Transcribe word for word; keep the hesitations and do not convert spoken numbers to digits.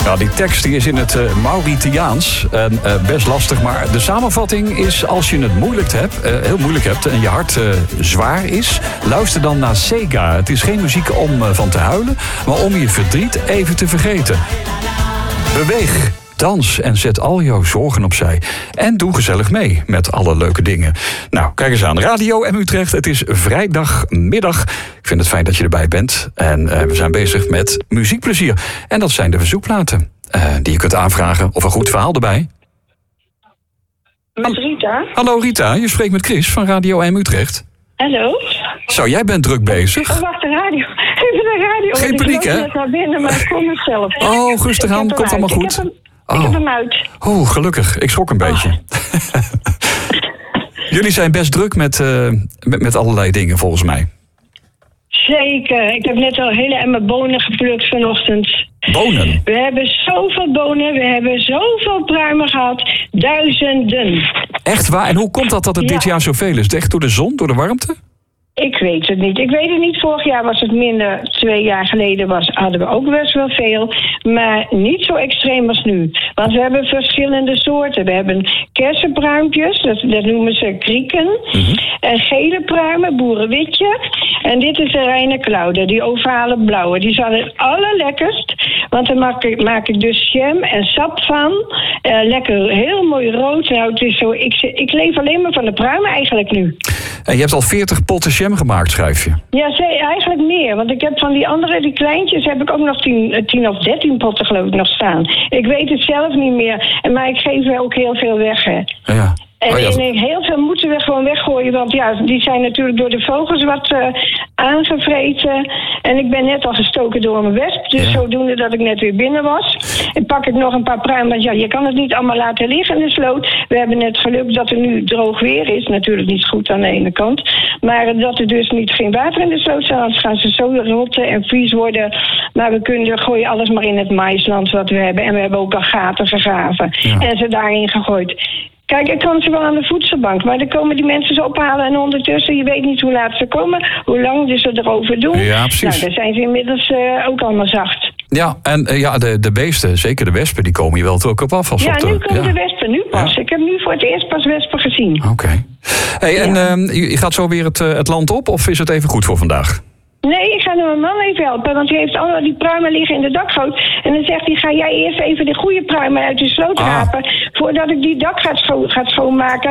Nou, die tekst die is in het uh, Mauritiaans en uh, best lastig. Maar de samenvatting is, als je het moeilijk hebt, uh, heel moeilijk hebt en je hart uh, zwaar is, luister dan naar Sega. Het is geen muziek om uh, van te huilen, maar om je verdriet even te vergeten. Beweeg, dans en zet al jouw zorgen opzij. En doe gezellig mee met alle leuke dingen. Nou, kijk eens aan. Radio M Utrecht, het is vrijdagmiddag. Ik vind het fijn dat je erbij bent. En uh, we zijn bezig met muziekplezier. En dat zijn de verzoekplaten uh, die je kunt aanvragen. Of een goed verhaal erbij. Met Rita. Hallo Rita, je spreekt met Chris van Radio M Utrecht. Hallo. Zo, jij bent druk bezig. Oh, wacht, de radio. Even de radio. Geen paniek, hè? Ik net naar binnen, maar ik kom het zelf. Oh, rustig aan, komt allemaal goed. Ik heb hem, ik heb hem uit. Oh, gelukkig. Ik schrok een beetje. Oh. Jullie zijn best druk met, uh, met, met allerlei dingen, volgens mij. Zeker. Ik heb net al hele emmer bonen geplukt vanochtend. Bonen? We hebben zoveel bonen, we hebben zoveel pruimen gehad. Duizenden. Echt waar? En hoe komt dat dat het Ja. dit jaar zoveel is? Is het echt door de zon, door de warmte? Ik weet het niet. Ik weet het niet. Vorig jaar was het minder. Twee jaar geleden was, hadden we ook best wel veel. Maar niet zo extreem als nu. Want we hebben verschillende soorten. We hebben kersenpruimpjes. Dat, dat noemen ze krieken. Mm-hmm. En gele pruimen, boerenwitje. En dit is de reine klauwen. Die ovale blauwe. Die zijn het allerlekkerst. Want daar maak ik, maak ik dus jam en sap van. Uh, lekker, heel mooi rood. Nou, het is zo, ik, ik leef alleen maar van de pruimen eigenlijk nu. En je hebt al veertig potten jam gemaakt, schrijf je. Ja, eigenlijk meer. Want ik heb van die andere, die kleintjes, heb ik ook nog tien of dertien potten geloof ik nog staan. Ik weet het zelf niet meer. Maar ik geef er ook heel veel weg, hè. Ja. En, oh ja. en heel veel moeten we gewoon weggooien. Want ja, die zijn natuurlijk door de vogels wat uh, aangevreten. En ik ben net al gestoken door een wesp. Dus ja. Zodoende dat ik net weer binnen was. En pak ik nog een paar pruimen. Want ja, je kan het niet allemaal laten liggen in de sloot. We hebben net geluk dat er nu droog weer is. Natuurlijk niet goed aan de ene kant. Maar dat er dus niet geen water in de sloot staat. Anders gaan ze zo rotten en vies worden. Maar we kunnen gooien alles maar in het maïsland wat we hebben. En we hebben ook al gaten gegraven. Ja. En ze daarin gegooid. Kijk, ik kan ze wel aan de voedselbank, maar dan komen die mensen ze ophalen en ondertussen, je weet niet hoe laat ze komen, hoe lang ze erover doen. Ja, precies. Nou, dan zijn ze inmiddels uh, ook allemaal zacht. Ja, en uh, ja, de, de beesten, zeker de wespen, die komen hier wel ook op af. Als ja, op nu de, komen ja. de wespen, nu pas. Ja. Ik heb nu voor het eerst pas wespen gezien. Oké. Okay. Hey, en ja. uh, je gaat zo weer het, uh, het land op, of is het even goed voor vandaag? Nee, ik ga nu mijn man even helpen, want die heeft allemaal die pruimen liggen in de dakgoot. En dan zegt hij, ga jij eerst even de goede pruimen uit de sloot rapen, ah. voordat ik die dak ga, scho- ga schoonmaken.